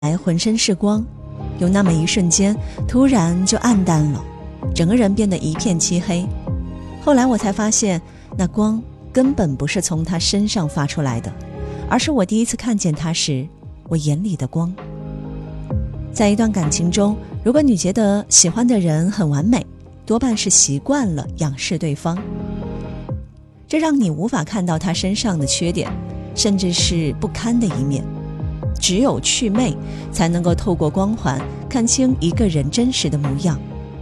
浑身是光，有那么一瞬间突然就暗淡了，整个人变得一片漆黑。后来我才发现，那光根本不是从他身上发出来的，而是我第一次看见他时我眼里的光。在一段感情中，如果你觉得喜欢的人很完美，多半是习惯了仰视对方，这让你无法看到他身上的缺点，甚至是不堪的一面。只有祛魅，才能够透过光环看清一个人真实的模样。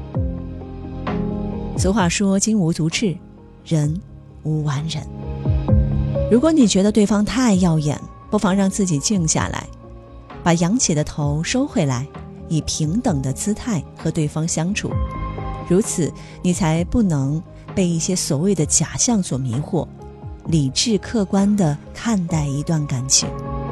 俗话说，金无足赤，人无完人。如果你觉得对方太耀眼，不妨让自己静下来，把扬起的头收回来，以平等的姿态和对方相处。如此，你才不能被一些所谓的假象所迷惑，理智客观地看待一段感情。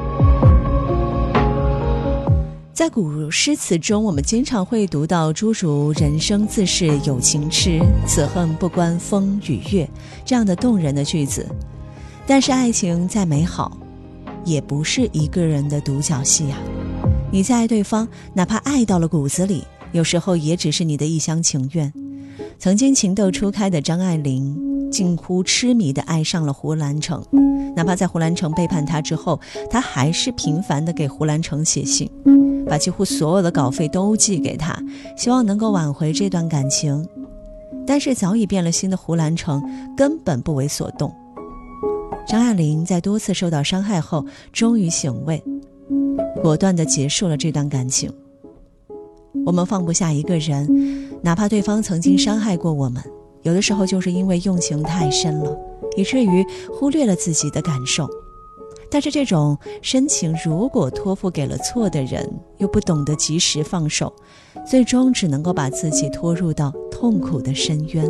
在古诗词中，我们经常会读到诸如人生自是有情痴，此恨不关风与月这样的动人的句子。但是爱情再美好，也不是一个人的独角戏啊。你在爱对方，哪怕爱到了骨子里，有时候也只是你的一厢情愿。曾经情窦初开的张爱玲近乎痴迷地爱上了胡兰成，哪怕在胡兰成背叛她之后，她还是频繁地给胡兰成写信，把几乎所有的稿费都寄给他，希望能够挽回这段感情。但是早已变了心的胡兰成根本不为所动。张爱玲在多次受到伤害后，终于醒悟，果断地结束了这段感情。我们放不下一个人，哪怕对方曾经伤害过我们，有的时候就是因为用情太深了，以至于忽略了自己的感受。但是这种深情如果托付给了错的人，又不懂得及时放手，最终只能够把自己拖入到痛苦的深渊。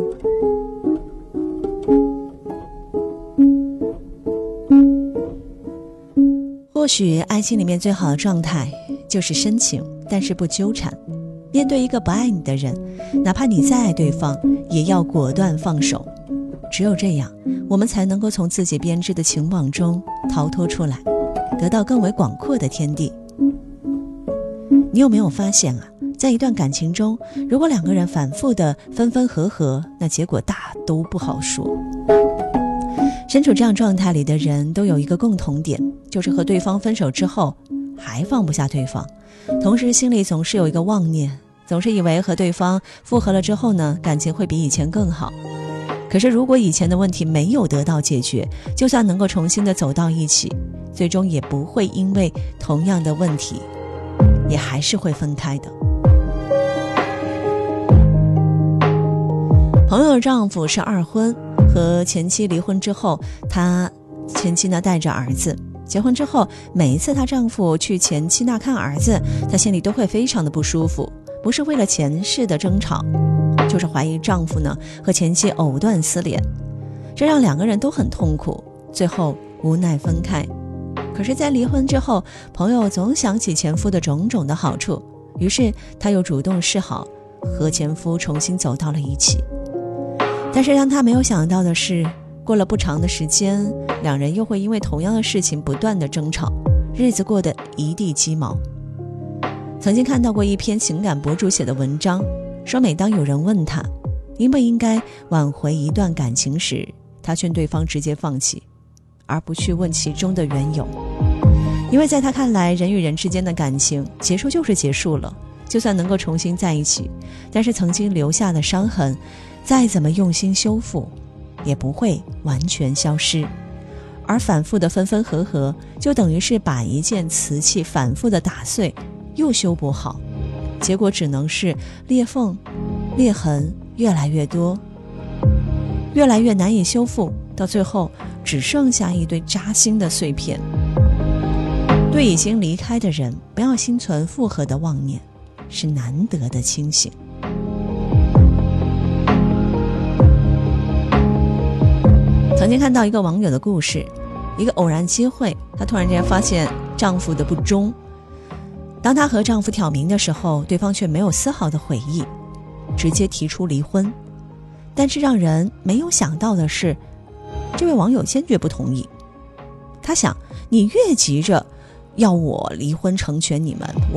或许爱情里面最好的状态就是深情，但是不纠缠。面对一个不爱你的人，哪怕你再爱对方，也要果断放手。只有这样，我们才能够从自己编织的情网中逃脱出来，得到更为广阔的天地。你有没有发现啊，在一段感情中，如果两个人反复的分分合合，那结果大都不好说。身处这样状态里的人都有一个共同点，就是和对方分手之后还放不下对方，同时心里总是有一个妄念，总是以为和对方复合了之后呢，感情会比以前更好。可是如果以前的问题没有得到解决，就算能够重新的走到一起，最终也不会因为同样的问题，也还是会分开的。朋友的丈夫是二婚，和前妻离婚之后，他前妻呢带着儿子，结婚之后，每一次她丈夫去前妻那看儿子，她心里都会非常的不舒服，不是为了前世的争吵，就是怀疑丈夫呢和前妻藕断丝连，这让两个人都很痛苦，最后无奈分开。可是在离婚之后，朋友总想起前夫的种种的好处，于是她又主动示好，和前夫重新走到了一起。但是让她没有想到的是，过了不长的时间，两人又会因为同样的事情不断的争吵，日子过得一地鸡毛。曾经看到过一篇情感博主写的文章，说每当有人问他应不应该挽回一段感情时，他劝对方直接放弃，而不去问其中的缘由。因为在他看来，人与人之间的感情结束就是结束了，就算能够重新在一起，但是曾经留下的伤痕，再怎么用心修复也不会完全消失。而反复的分分合合，就等于是把一件瓷器反复的打碎，又修补好，结果只能是裂缝裂痕越来越多，越来越难以修复，到最后只剩下一堆扎心的碎片。对已经离开的人，不要心存复合的妄念，是难得的清醒。曾经看到一个网友的故事，一个偶然机会，她突然间发现丈夫的不忠。当她和丈夫挑明的时候，对方却没有丝毫的悔意，直接提出离婚。但是让人没有想到的是，这位网友坚决不同意。他想，你越急着要我离婚成全你们。